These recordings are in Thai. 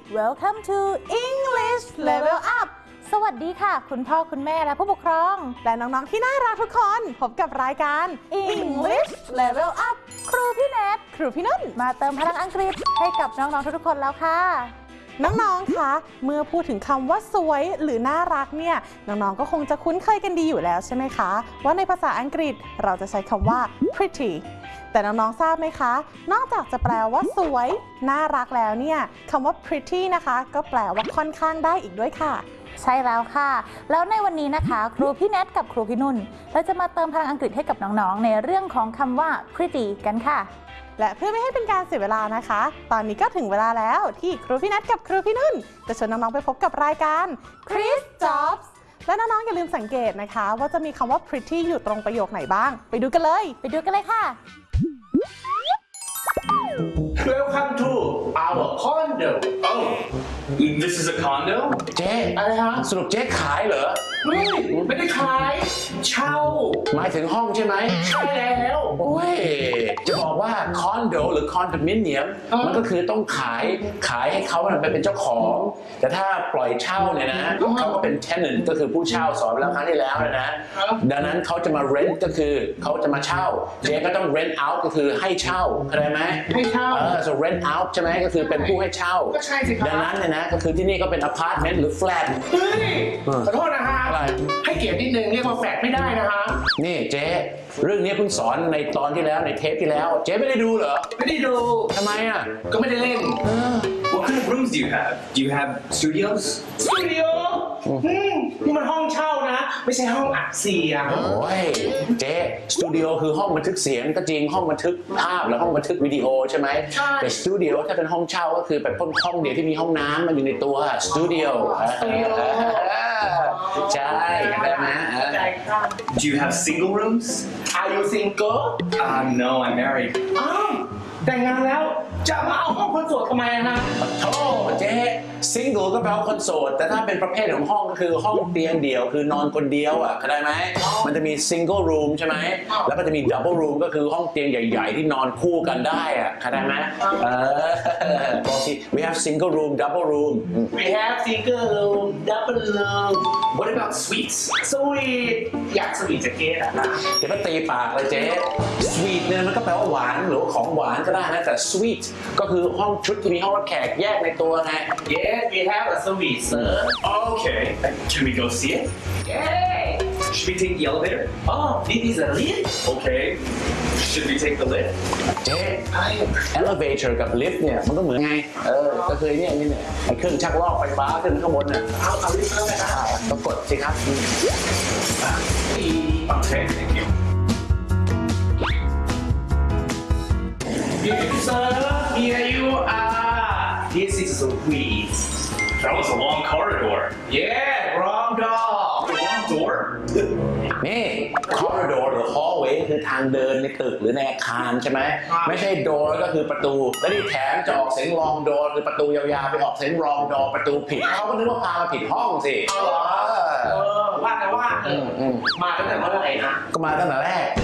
Welcome to English Level Up สวัสดีค่ะคุณพ่อคุณแม่และผู้ปกครองและน้องๆที่น่ารักทุกคนพบกับรายการ English Level Up ครูพี่แนทครูพี่นุ่นมาเติมพลังอังกฤษให้กับน้องๆทุกๆคนแล้วค่ะน้องๆคะเมื่อพูดถึงคำว่าสวยหรือน่ารักเนี่ยน้องๆก็คงจะคุ้นเคยกันดีอยู่แล้วใช่ไหมคะว่าในภาษาอังกฤษเราจะใช้คำว่า pretty แต่น้องๆทราบไหมคะนอกจากจะแปลว่าสวยน่ารักแล้วเนี่ยคำว่า pretty นะคะก็แปลว่าค่อนข้างได้อีกด้วยค่ะใช่แล้วค่ะแล้วในวันนี้นะคะครูพี่แนทกับครูพี่นุ่นเราจะมาเติมพลังอังกฤษให้กับน้องๆในเรื่องของคำว่า pretty กันค่ะและเพื่อไม่ให้เป็นการเสียเวลานะคะตอนนี้ก็ถึงเวลาแล้วที่ครูพี่นัทกับครูพี่นุ่นจะชวนน้องๆไปพบกับรายการ Chris Jobs และน้องๆอย่าลืมสังเกตนะคะว่าจะมีคำว่า pretty อยู่ตรงประโยคไหนบ้างไปดูกันเลยค่ะ Welcome to our condo. Oh, this is a condo? เจ๊อะไรฮะสรุปเจ๊ขายเหรอไม่ได้ขายเช่าหมายถึงห้องใช่ไหมใช่แล้วโอ้ยจะบอกว่าคอนโดหรือคอนโดมิเนียมมันก็คือต้องขายให้เขาไปเป็นเจ้าของแต่ถ้าปล่อยเช่าเนี่ยนะเขาก็เป็น tenant ก็คือผู้เช่าสอนแล้วครั้งที่แล้วนะดังนั้นเขาจะมา rent ก็คือเขาจะมาเช่าเจ๊ก็ต้อง rent out ก็คือให้เช่าเข้าใจไหมให้เช่าso rent out ใช่ไหมก็คือเป็นผู้ให้เช่าก็ใช่สิครับดังนั้นเนี่ยนะก็คือที่นี่ก็เป็น apartment หรือ flat เฮ้ยขอโทษนะฮะให้เกียรตินิดนึงเรียกว่าแฟลตไม่ได้นะฮะนี่เจ๊เรื่องนี้เพิ่งสอนในตอนที่แล้วในเทปที่แล้วเจ๊ไม่ได้ดูเหรอไม่ได้ดูทำไมอ่ะก็ไม่ได้เล่น What kind of rooms do you have? Do you have studios? สตูดิโอนี่มันห้องเช่านะไม่ใช่ห้องอัดเสียงโอ้ยเจ๊สตูดิโอคือห้องบันทึกเสียงก็จริงห้องบันทึกภาพแล้วห้องบันทึกวิดีโอใช่ไหมใช่แต่สตูดิโอถ้าเป็นห้องเช่าก็คือแบบห้องเดียวที่มีห้องน้ำมันอยู่ในตัวสตูดิโอใช่ได้ไหม Do you have single rooms? Are you single? No, I'm married. แต่งงานแล้วจะมาเอาห้องคนโสดทำไมนะโธ่เจ๊ซิงเกิลก็แปลว่าคนโสดแต่ถ้าเป็นประเภทของห้องก็คือห้องเตียงเดี่ยวคือนอนคนเดียวอ่ะเข้าใจไหมมันจะมีซิงเกิลรูมใช่ไหมแล้วก็จะมีดับเบิลรูมก็คือห้องเตียงใหญ่ๆที่นอนคู่กันได้อ่ะเข้าใจไหมบอกสิ we have single room double room We have single room double room What about suites? สวีทอยากสวีทจะเก๊อะนะเดี๋ยวก็ตีปากเลยเจ๊สวีทเนี่ยมันก็แปลว่าหวานหรือของหวานก็ได้นะแต่สวีทก็คือห้องชุดที่มีห้องรับแขกแยกในตัวไง Yes we have a suite sir Okay. Can we go see it? Yeah Should we take the elevator? Oh this is a lift Okay. Should we take the lift? เจ๊ elevator กับ lift เนี่ยมันก็เหมือนไงก็คือเนี่ยไอ้เครื่องชักลอกไฟฟ้าขึ้นข้างบนน่ะเอาลิฟต์เข้าไปนะต้องกดสิครับ Okay, thank you. Sir here you are This is a suite That was a long corridor. Yeah wrong door Long door? นี่ corridor หรือ hallway คือทางเดินในตึกหรือในอาคารใช่ไหมไม่ใช่ door ก็คือประตูแล้วที่แถมจะออกเสียง long door คือประตูยาวๆไปออกเสียง wrong door ประตูผิดเขาก็นึกว่าพามาผิดห้องสิว่าแต่ว่ามาตั้งแต่เมื่อไหร่นะก็มาตั้งแต่แรก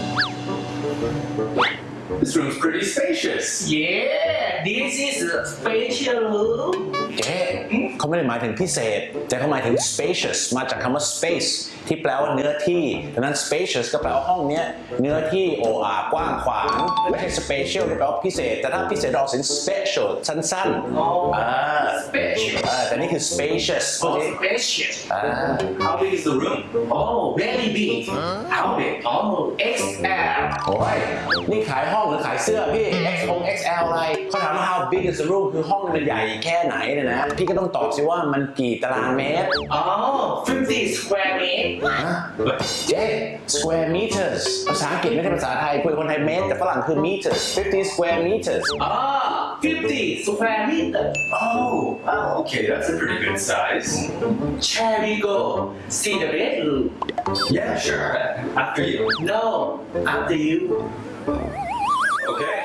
This room's pretty spacious. Yeah this is a special room เจ๊เขาไม่ได้หมายถึงพิเศษแต่เขาหมายถึง spacious มาจากคำว่า space ที่แปลว่าเนื้อที่ดังนั้น spacious ก็แปลว่าห้องเนี้ยเนื้อที่โอ้อากว้างขวางไม่ใช่ special ที่แปลว่าพิเศษแต่ถ้าพิเศษออกเสียง special สั้นๆ special แต่นี่คือ spacious spacious How big is the room? Oh very big How big? Oh XL โอ้ยนี่ขายห้องหรือขายเสื้อพี่ XL อะไรเขาถามว่า how big is the room คือห้องมันใหญ่แค่ไหนเนี่ยนะพี่ก็ต้องตอบสิว่ามันกี่ตารางเมตร 50 square meter เจ๊ square meters ภาษาอังกฤษไม่ใช่ภาษาไทยคุยกับคนไทยเมตรแต่ฝรั่งคือ meters 50 square meters 50 square meter Oh, okay, that's a pretty good size. Shall we go see the bedroom? Yeah, sure. After you. No, after you. Okay.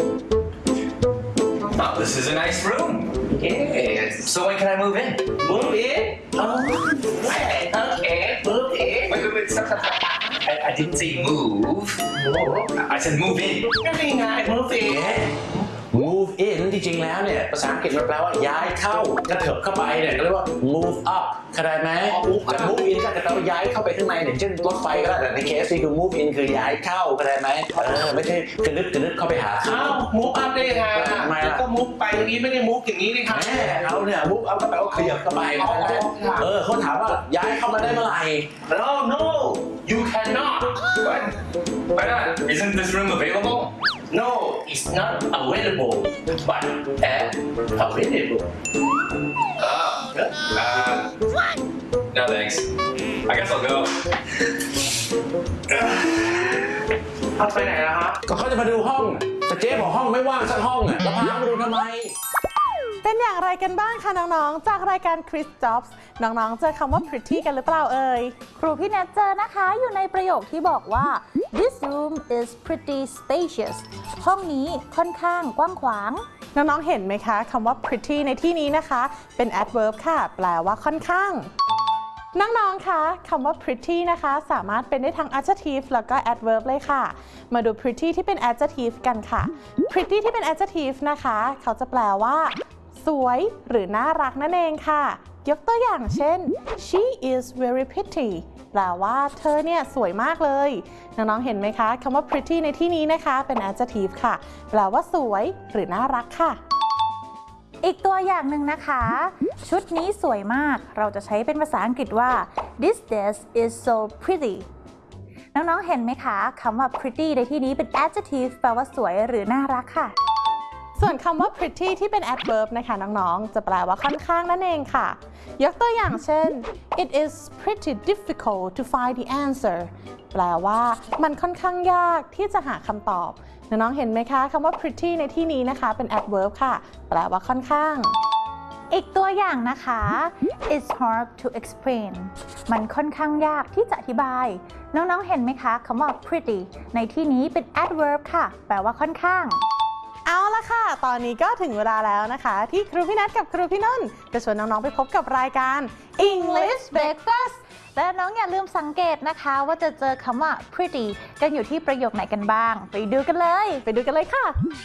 Oh, this is a nice room. Yes. So when can I move in? Move in? Okay, move in. Wait, stop. I didn't say move. I said move in. Very nice, move in. move in ที่จริงแล้วเนี่ยภาษาอังกฤษมันแปลว่าย้ายเข้ากระเถิบเข้าไปเนี่ยก็เรียกว่า move up เข้าใจไหมแต่ move in ก็จะแปลว่าย้ายเข้าไปข้างในอย่างเช่นรถไฟก็ได้แต่ในเคสนี่คือ move in คือย้ายเข้าเข้าใจไหมไม่ใช่กระนึดเข้าไปหาเขาอ้าวมุกอัพได้ยังไงทำไมล่ะก็มุกไปอย่างนี้ไม่ได้มุกอย่างนี้นี่ครับแม่เราเนี่ย move up ก็แปลว่าขยับเข้าไปเขาถามว่าย้ายเข้ามาได้เมื่อไหร่ No no you cannot What? Why not? Isn't this room available? No it's not available but available Oh. No thanks. I guess I'll go. เอาไปไหนล่ะครับก็เขาจะมาดูห้องแต่เจ๊บอกห้องไม่ว่างสักห้องอ่ะแล้วพามาดูทำไมเป็นอย่างไรกันบ้างคะน้องๆ จากรายการ Chris Jobs น้องๆ เจอคำว่า pretty กันหรือเปล่าเอ่ย ครูพี่แนทเจอนะคะอยู่ในประโยคที่บอกว่า this room is pretty spacious ห้องนี้ค่อนข้างกว้างขวาง น้องๆ เห็นไหมคะคำว่า pretty ในที่นี้นะคะเป็น adverb ค่ะ แปลว่าค่อนข้าง น้องๆ คะคำว่า pretty นะคะสามารถเป็นได้ทั้ง adjective แล้วก็ adverb เลยค่ะ มาดู pretty ที่เป็น adjective กันค่ะ pretty ที่เป็น adjective นะคะเขาจะแปลว่าสวยหรือน่ารักนั่นเองค่ะ ยกตัวอย่างเช่น she is very pretty แปลว่าเธอเนี่ยสวยมากเลย น้องๆ เห็นไหมคะคำว่า pretty ในที่นี้นะคะเป็น adjective ค่ะ แปลว่าสวยหรือน่ารักค่ะ อีกตัวอย่างหนึ่งนะคะ ชุดนี้สวยมาก เราจะใช้เป็นภาษาอังกฤษว่า this dress is so pretty น้องๆ เห็นไหมคะคำว่า pretty ในที่นี้เป็น adjective แปลว่าสวยหรือน่ารักค่ะ ส่วนคำว่า pretty ที่เป็น adverb นะคะน้องๆ จะแปลว่าค่อนข้างนั่นเองค่ะ ยกตัวอย่างเช่น it is pretty difficult to find the answer แปลว่ามันค่อนข้างยากที่จะหาคำตอบน้องๆ เห็นไหมคะคำว่า pretty ในที่นี้นะคะเป็น adverb ค่ะ แปลว่าค่อนข้าง อีกตัวอย่างนะคะ it's hard to explain มันค่อนข้างยากที่จะอธิบาย น้องๆ เห็นไหมคะคำว่า pretty ในที่นี้เป็น adverb ค่ะ แปลว่าค่อนข้าง เอาละค่ะ ตอนนี้ก็ถึงเวลาแล้วนะคะ ที่ครูพี่นัทกับครูพี่นุ่นจะชวนน้องๆ ไปพบกับรายการ English Breakfast และน้องอย่าลืมสังเกตนะคะว่าจะเจอคำว่า pretty กันอยู่ที่ประโยคไหนกันบ้าง ไปดูกันเลยค่ะ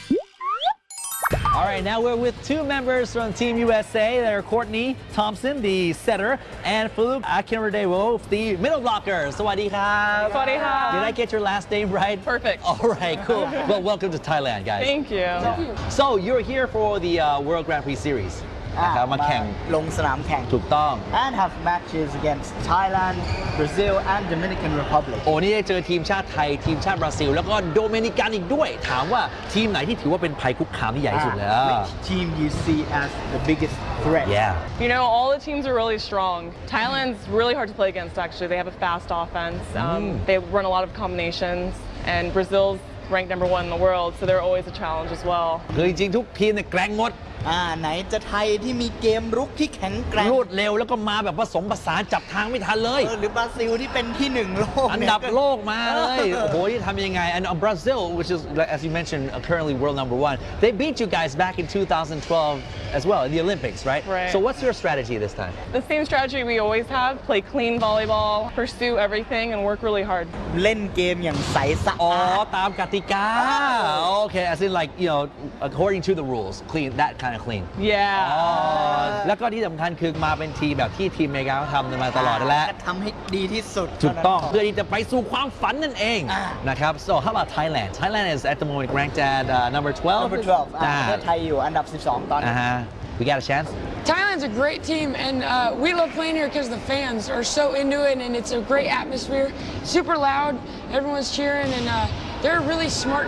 All right, now we're with two members from Team USA. They're Courtney Thompson, the setter, and Farouk Akinradewo, the middle blocker. Sawadee ka. Sawadee ka. Did I get your last name right? Perfect. All right, cool. Well, welcome to Thailand, guys. Thank you. So you're here for the World Grand Prix Series. นะครับมาแข่งลงสนามแข่งถูกต้อง and have matches against Thailand, Brazil and Dominican Republic โอ้นี่ได้เจอทีมชาติไทยทีมชาติบราซิลแล้วก็โดมินิกันอีกด้วยถามว่าทีมไหนที่ถือว่าเป็นภัยคุกคามที่ใหญ่ที่สุดเลย Which team you see as the biggest threat Yeah You know, all the teams are really strong. Thailand's really hard to play against, actually. They have a fast offense. They run a lot of combinations. And Brazil's ranked #1 in the world, so they're always a challenge as well. คือจริงๆทุกทีมเนี่ยแกร่งหมดไหนจะไทยที่มีเกมรุกที่แข็งแกร่งรวดเร็วแล้วก็มาแบบผสมผสานจับทางไม่ทันเลยหรือบราซิลที่เป็นที่หนึ่งโลกอันดับโลกมาเลย โอ้โหที่ทำยังไง and Brazil which is as you mentioned currently world #1 they beat you guys back in 2012 as well in the Olympics right Right. so what's your strategy this time The same strategy we always have: play clean volleyball, pursue everything, and work really hard. เล่นเกมอย่างใสสะอ๋ออาดตามกติกา okay as in like you know according to the rules clean that kind of clean Yeah. อ๋อแล้วก็ที่สำคัญคือมาเป็นทีมแบบที่ทีมอเมริกาเขาทำมาตลอดนั่นแหละก็ทำให้ดีที่สุดถูกต้องเพื่อที่จะไปสู่ความฝันนั่นเองนะครับ so how about Thailand Thailand is at the moment ranked at number 12 Number 12ประเทศไทยอยู่อันดับ 12 ตอนนี้ we got a chance Thailand's a great team, and we love playing here because the fans are so into it, and it's a great atmosphere. Super loud, everyone's cheering, and they're a really smart